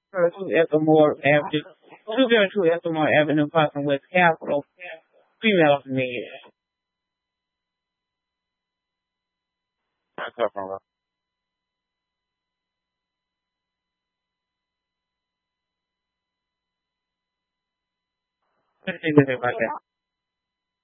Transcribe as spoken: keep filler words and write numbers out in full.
uh, two Eckamore Avenue, two seventy-two Eckamore Avenue, Parkland, West Capitol, female me. I come from. What do you think about that?